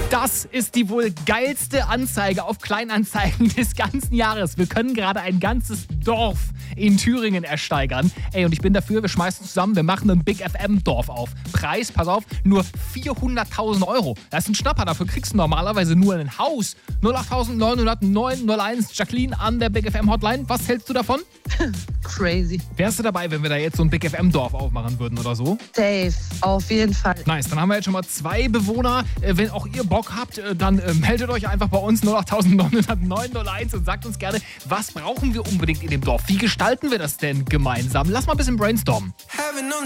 Das ist die wohl geilste Anzeige auf Kleinanzeigen des ganzen Jahres. Wir können gerade ein ganzes Dorf in Thüringen ersteigern. Ey, und ich bin dafür, wir schmeißen zusammen, wir machen ein Big FM Dorf auf. Preis, pass auf, nur 400.000 Euro. Das ist ein Schnapper, dafür kriegst du normalerweise nur ein Haus. 0890901 Jacqueline an der Big FM Hotline. Was hältst du davon? Crazy. Wärst du dabei, wenn wir da jetzt so ein Big FM Dorf aufmachen würden oder so? Safe, auf jeden Fall. Nice, dann haben wir jetzt schon mal 2 Bewohner. Wenn auch ihr Bock habt, dann meldet euch einfach bei uns 0890901 und sagt uns gerne, was brauchen wir unbedingt in dem Dorf? Wie gestalten wir das denn gemeinsam? Lass mal ein bisschen brainstormen.